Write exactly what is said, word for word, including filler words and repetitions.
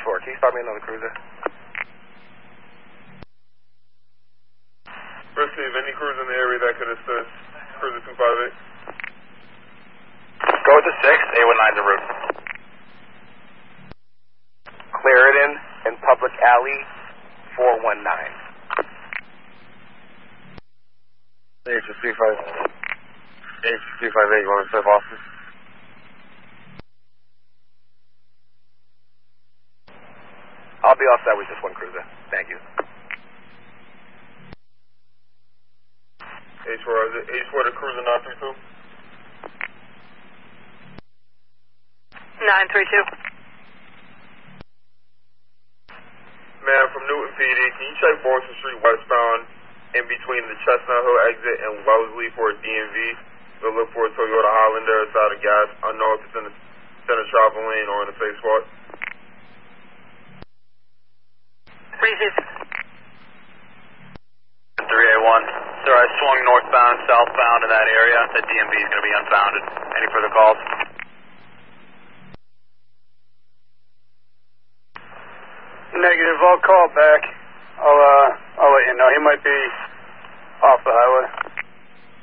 four, can you start me another cruiser? Receive any cruiser in the area that could assist. Cruiser two five eight. Go with the six, eight one nine to route. Clarendon and Public Alley, four one nine. H three five H three five eight, going to Boston. I'll be offside with just one cruiser. Thank you. H four, is it H four to cruiser nine three two? nine three two. Man, from Newton P D, can you check Boston Street westbound in between the Chestnut Hill exit and Wellesley for a D M V? We'll look for a Toyota Highlander. It's out of gas. I don't know if it's in the center travel lane or in the safe spot. Receive. three A one. Sir, I swung northbound, southbound in that area. That D M V is going to be unfounded. Any further calls? Negative, I'll call back. I'll, uh, I'll let you know. He might be off the highway.